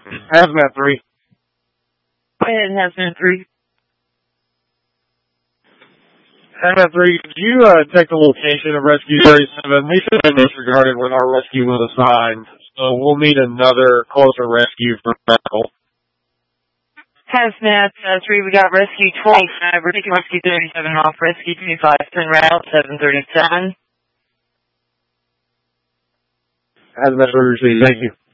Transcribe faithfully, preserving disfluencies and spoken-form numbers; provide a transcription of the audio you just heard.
Hazmat three. Go ahead, Hazmat three. Hazmat three, could you uh, take the location of Rescue thirty-seven? They should have disregarded when our rescue was assigned, so we'll need another closer rescue for medical. Hazmat uh, three, we got Rescue twenty-five. We're taking Rescue thirty-seven off. Rescue twenty-five, turn route seven thirty-seven. Hazmat three received. Thank you.